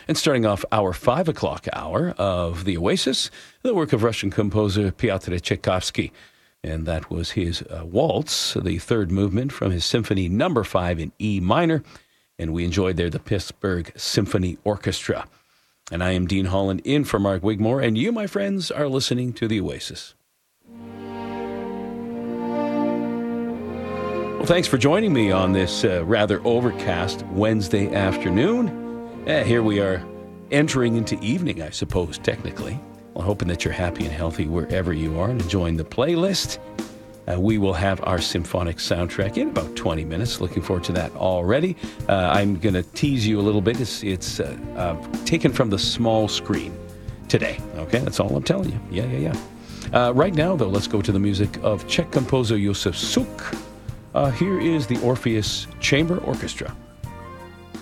And starting off our 5 o'clock hour of The Oasis, the work of Russian composer Pyotr Tchaikovsky. And that was his waltz, the third movement from his Symphony No. 5 in E minor. And we enjoyed there the Pittsburgh Symphony Orchestra. And I am Dean Holland in for Mark Wigmore, and you, my friends, are listening to The Oasis. Well, thanks for joining me on this rather overcast Wednesday afternoon. Here we are entering into evening, I suppose, technically. Well, hoping that you're happy and healthy wherever you are and enjoying the playlist. We will have our symphonic soundtrack in about 20 minutes. Looking forward to that already. I'm going to tease you a little bit. It's taken from the small screen today. Okay, that's all I'm telling you. Yeah. Right now, though, let's go to the music of Czech composer Josef Suk. Here is the Orpheus Chamber Orchestra.